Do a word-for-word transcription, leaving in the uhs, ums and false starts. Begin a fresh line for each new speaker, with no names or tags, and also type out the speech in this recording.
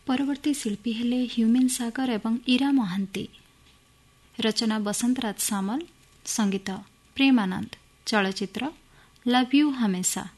ପରବର୍ତ୍ତୀ ଶିଳ୍ପୀ ହେଲେ ହ୍ୟୁମିନ୍ ସାଗର ଏବଂ ଇରା ମହାନ୍ତି। ରଚନା ବସନ୍ତରାଜ ସାମଲ, ସଙ୍ଗୀତ ପ୍ରେମାନନ୍ଦ, ଚଳଚ୍ଚିତ୍ର ଲଭ୍ ୟୁ ହମେଶା।